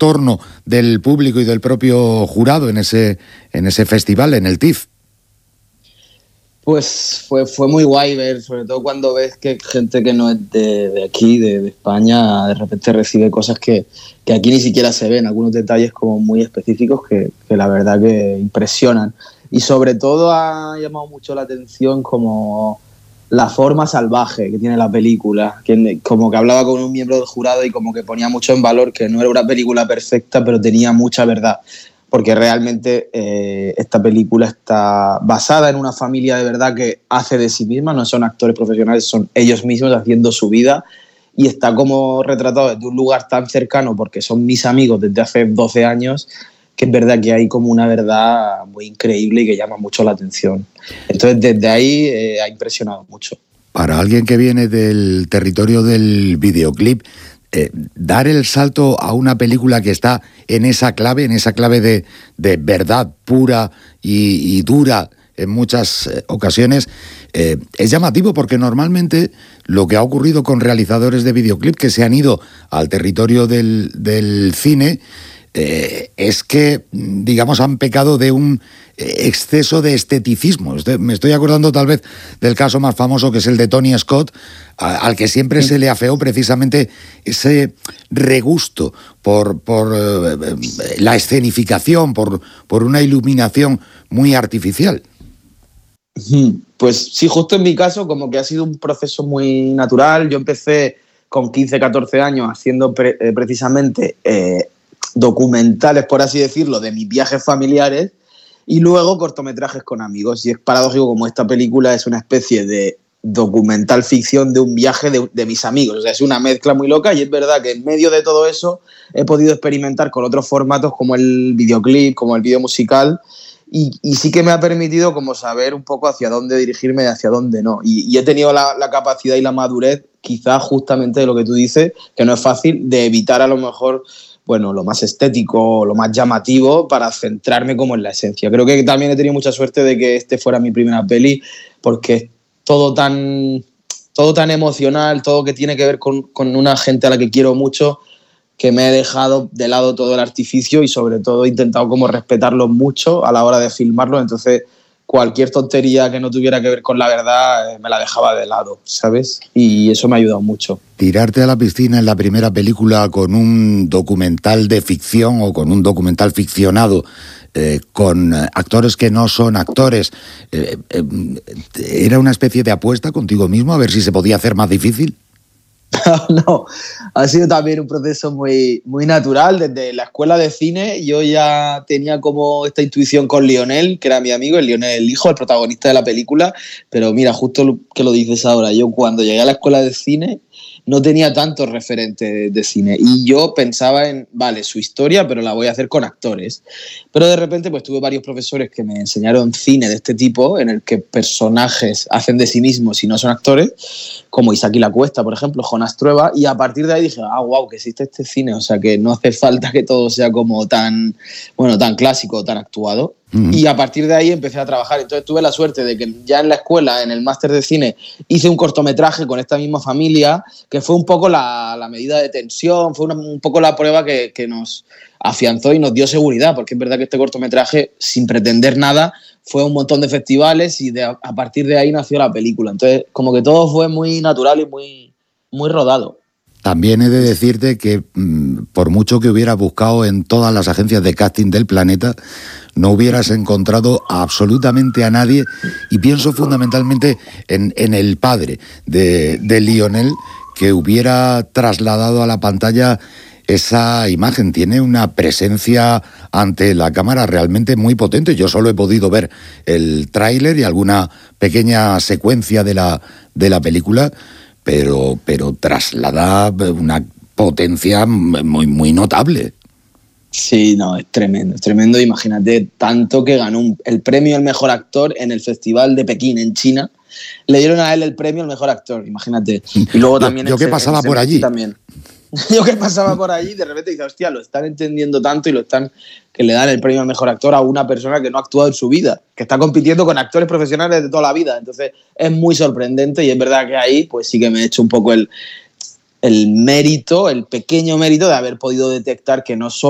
retorno del público y del propio jurado en ese festival, en el TIFF? Pues fue muy guay ver, sobre todo cuando ves que gente que no es de aquí, de España, de repente recibe cosas que aquí ni siquiera se ven, algunos detalles como muy específicos que la verdad que impresionan. Y sobre todo ha llamado mucho la atención como la forma salvaje que tiene la película, que como que hablaba con un miembro del jurado y como que ponía mucho en valor que no era una película perfecta, pero tenía mucha verdad. Porque realmente esta película está basada en una familia de verdad que hace de sí misma, no son actores profesionales, son ellos mismos haciendo su vida, y está como retratado desde un lugar tan cercano, porque son mis amigos desde hace 12 años, que es verdad que hay como una verdad muy increíble y que llama mucho la atención. Entonces desde ahí ha impresionado mucho. Para alguien que viene del territorio del videoclip, dar el salto a una película que está en esa clave de verdad pura y dura en muchas ocasiones, es llamativo, porque normalmente lo que ha ocurrido con realizadores de videoclip que se han ido al territorio del cine es que, digamos, han pecado de un exceso de esteticismo. Me estoy acordando tal vez del caso más famoso, que es el de Tony Scott, al que siempre se le afeó precisamente ese regusto por la escenificación, por una iluminación muy artificial. Pues sí, justo en mi caso como que ha sido un proceso muy natural. Yo empecé con 15, 14 años haciendo precisamente documentales, por así decirlo, de mis viajes familiares, y luego cortometrajes con amigos. Y es paradójico como esta película es una especie de documental ficción de un viaje de mis amigos. O sea, es una mezcla muy loca, y es verdad que en medio de todo eso he podido experimentar con otros formatos como el videoclip, como el video musical, y sí que me ha permitido como saber un poco hacia dónde dirigirme y hacia dónde no. Y he tenido la capacidad y la madurez, quizás justamente de lo que tú dices, que no es fácil, de evitar a lo mejor lo más estético, lo más llamativo, para centrarme como en la esencia. Creo que también he tenido mucha suerte de que este fuera mi primera peli, porque es todo tan emocional, todo que tiene que ver con una gente a la que quiero mucho, que me he dejado de lado todo el artificio y sobre todo he intentado como respetarlo mucho a la hora de filmarlo. Entonces cualquier tontería que no tuviera que ver con la verdad me la dejaba de lado, ¿sabes? Y eso me ha ayudado mucho. Tirarte a la piscina en la primera película con un documental de ficción o con un documental ficcionado, con actores que no son actores, ¿era una especie de apuesta contigo mismo a ver si se podía hacer más difícil? No, ha sido también un proceso muy, muy natural. Desde la escuela de cine yo ya tenía como esta intuición con Lionel, que era mi amigo, el Lionel, el hijo, el protagonista de la película. Pero mira, justo lo que lo dices ahora, yo cuando llegué a la escuela de cine no tenía tantos referentes de cine, y yo pensaba en, vale, su historia, pero la voy a hacer con actores. Pero de repente pues tuve varios profesores que me enseñaron cine de este tipo, en el que personajes hacen de sí mismos y no son actores, como Isaac y la Cuesta, por ejemplo, Jonas Trueba, y a partir de ahí dije, wow, que existe este cine, o sea que no hace falta que todo sea como tan clásico, tan actuado. Uh-huh. Y a partir de ahí empecé a trabajar. Entonces tuve la suerte de que ya en la escuela, en el máster de cine, hice un cortometraje con esta misma familia, que fue un poco la medida de tensión, fue un poco la prueba que nos afianzó y nos dio seguridad, porque es verdad que este cortometraje, sin pretender nada, fue a un montón de festivales, y a partir de ahí nació la película. Entonces como que todo fue muy natural y muy, muy rodado. También he de decirte que por mucho que hubieras buscado en todas las agencias de casting del planeta, no hubieras encontrado absolutamente a nadie, y pienso fundamentalmente en el padre de Lionel, que hubiera trasladado a la pantalla esa imagen. Tiene una presencia ante la cámara realmente muy potente. Yo solo he podido ver el tráiler y alguna pequeña secuencia de la película, pero traslada una potencia muy, muy notable. Sí, no, es tremendo. Imagínate, tanto que ganó el premio al mejor actor en el Festival de Pekín, en China. Le dieron a él el premio al mejor actor, imagínate. Y luego también yo que pasaba por allí. También. Yo que pasaba por allí, de repente dice, hostia, lo están entendiendo tanto y que le dan el premio al mejor actor a una persona que no ha actuado en su vida, que está compitiendo con actores profesionales de toda la vida. Entonces es muy sorprendente, y es verdad que ahí pues sí que me he hecho un poco el mérito, el pequeño mérito de haber podido detectar que no solo